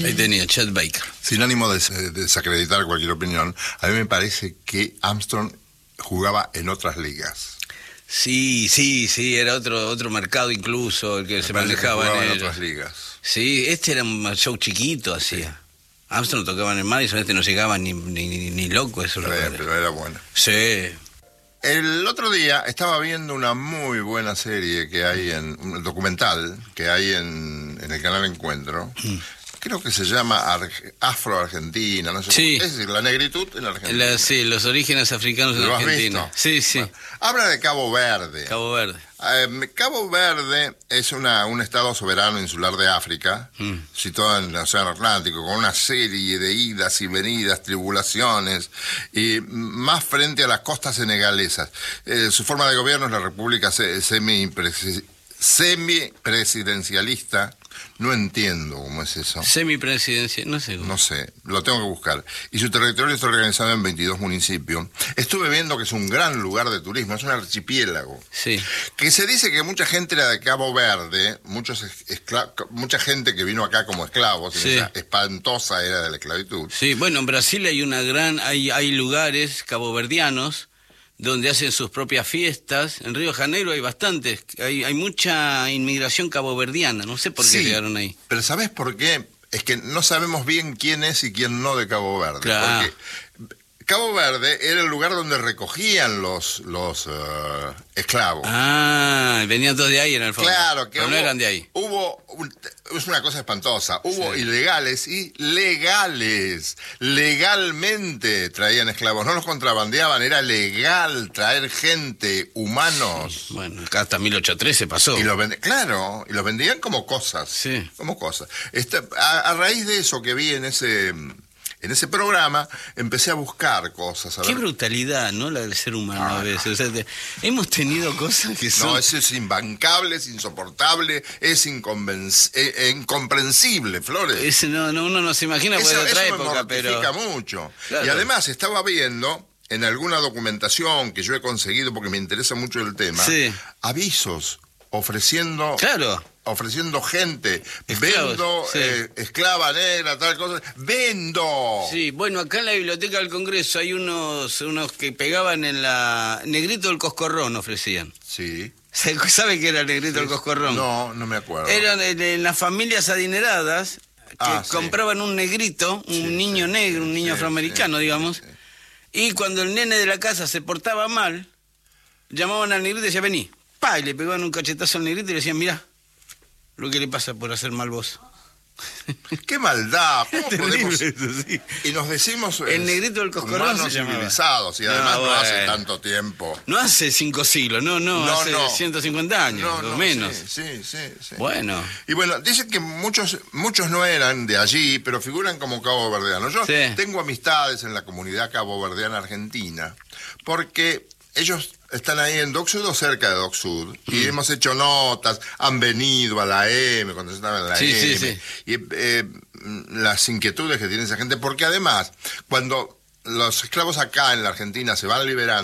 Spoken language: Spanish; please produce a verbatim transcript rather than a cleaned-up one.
Ahí tenía, Chet Baker. Sin ánimo de, de desacreditar cualquier opinión, a mí me parece que Armstrong jugaba en otras ligas. Sí, sí, sí, era otro otro mercado incluso el que me se manejaba que manejaba en, en el... otras ligas. Sí, este era un show chiquito, hacía. Sí. Armstrong tocaba en el Madison, este no llegaba ni, ni, ni, ni loco, eso. Pero, era, pero era bueno. Sí. El otro día estaba viendo una muy buena serie que hay en, un documental que hay en, en el canal Encuentro. Mm. Creo que se llama Afro-Argentina, no sé. Sí. Es decir, la negritud en Argentina. La, sí, los orígenes africanos en ¿Lo has Argentina. visto? Sí, sí. Bueno, habla de Cabo Verde. Cabo Verde. Eh, Cabo Verde es una, un estado soberano insular de África, mm. situado en el Océano Atlántico, con una serie de idas y venidas, tribulaciones, y más frente a las costas senegalesas. Eh, su forma de gobierno es la república semi-presidencialista. No entiendo cómo es eso. Semipresidencia, no sé. No sé, lo tengo que buscar. Y su territorio está organizado en veintidós municipios. Estuve viendo que es un gran lugar de turismo, es un archipiélago. Sí. Que se dice que mucha gente era de Cabo Verde, muchos escla- mucha gente que vino acá como esclavos, sí. en esa espantosa era de la esclavitud. Sí, bueno, en Brasil hay una gran, hay, hay lugares caboverdianos donde hacen sus propias fiestas. En Río de Janeiro hay bastantes, hay, hay mucha inmigración caboverdiana, no sé por qué sí, llegaron ahí. Pero ¿sabés por qué? Es que no sabemos bien quién es y quién no de Cabo Verde. Claro. Porque Cabo Verde era el lugar donde recogían los, los uh, esclavos. Ah, venían todos de ahí en el fondo. Claro, que pero hubo, no eran de ahí. Hubo, un, es una cosa espantosa, hubo sí. ilegales y legales. Legalmente traían esclavos, no los contrabandeaban, era legal traer gente, humanos. Sí, bueno, acá hasta mil ochocientos trece pasó. Y los vend- claro, y los vendían como cosas. Sí. Como cosas. Esta, a, a raíz de eso que vi en ese... En ese programa empecé a buscar cosas. A Qué ver. brutalidad, ¿no? La del ser humano Ah, a veces. O sea, te, hemos tenido cosas que son... No, eso es imbancable, es insoportable, es inconven- eh, incomprensible, Flores. Ese no, no, uno no se imagina Eso, por de otra eso me época, mortifica pero... mucho. Claro. Y además estaba viendo en alguna documentación que yo he conseguido porque me interesa mucho el tema, sí. avisos ofreciendo... Claro. ofreciendo gente, Esclavos, vendo, sí. eh, esclava negra, tal cosa, vendo. Sí, bueno, acá en la Biblioteca del Congreso hay unos unos que pegaban en la... Negrito del Coscorrón ofrecían. Sí. ¿Sabe qué era el Negrito Sí. del Coscorrón? No, no me acuerdo. Eran en, en las familias adineradas que Ah, sí. compraban un negrito, un Sí, niño sí, negro, sí, un niño sí, afroamericano, sí, digamos, sí, sí. y cuando el nene de la casa se portaba mal, llamaban al negrito y decían, vení, pa, y le pegaban un cachetazo al negrito y le decían, mirá, lo que le pasa por hacer mal vos. ¡Qué maldad! ¿Cómo podemos...? Eso, sí. Y nos decimos... El negrito del Coscorrón humanos se llamaba. civilizados, y además No, no, hace bueno. tanto tiempo. No hace cinco siglos, no, no, No, hace no. ciento cincuenta años, No, o no, menos. Sí, sí, sí, sí. Bueno. Y bueno, dicen que muchos muchos no eran de allí, pero figuran como caboverdianos. Yo Sí. tengo amistades en la comunidad caboverdiana argentina, porque ellos están ahí en Dock Sud o cerca de Dock Sud, mm. y hemos hecho notas, han venido a la M, cuando estaban en la Sí, M, sí, sí. y eh, las inquietudes que tiene esa gente, porque además, cuando los esclavos acá en la Argentina se van liberando,